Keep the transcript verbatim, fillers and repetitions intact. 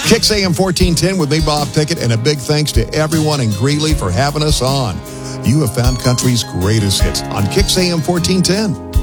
Kix A M fourteen ten with me, Bob Pickett, and a big thanks to everyone in Greeley for having us on. You have found country's greatest hits on Kix A M fourteen ten.